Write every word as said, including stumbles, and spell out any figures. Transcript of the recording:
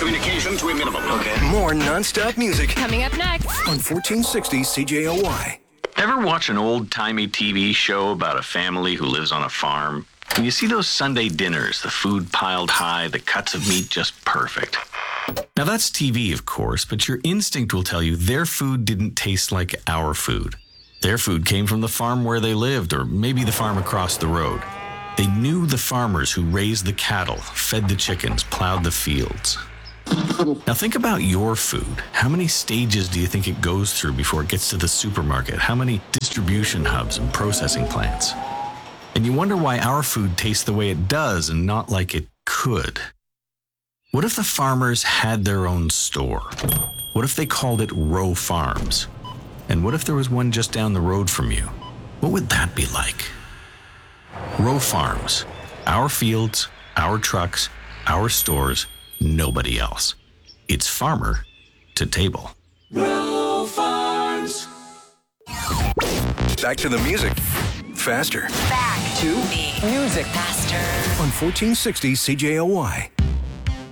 communication to a minimum. Okay. More non-stop music Coming up next. on fourteen sixty C J O Y. Ever watch an old-timey T V show about a family who lives on a farm? And you see those Sunday dinners, the food piled high, the cuts of meat just perfect. Now that's T V, of course, but your instinct will tell you their food didn't taste like our food. Their food came from the farm where they lived, or maybe the farm across the road. They knew the farmers who raised the cattle, fed the chickens, plowed the fields. Now think about your food. How many stages do you think it goes through before it gets to the supermarket? How many distribution hubs and processing plants? And you wonder why our food tastes the way it does and not like it could. What if the farmers had their own store? What if they called it Row Farms? And what if there was one just down the road from you? What would that be like? Row Farms. Our fields, our trucks, our stores, nobody else. It's farmer to table. Row Farms. Back to the music. Faster. Back to the music. Faster. On fourteen sixty C J O Y.